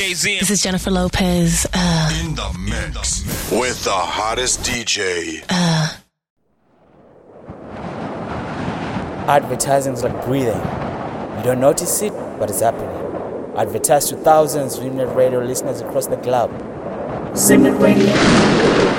This is Jennifer Lopez. In the mix with the hottest DJ. Advertising is like breathing. You don't notice it, but it's happening. Advertise to thousands of internet radio listeners across the globe. Simnet Radio.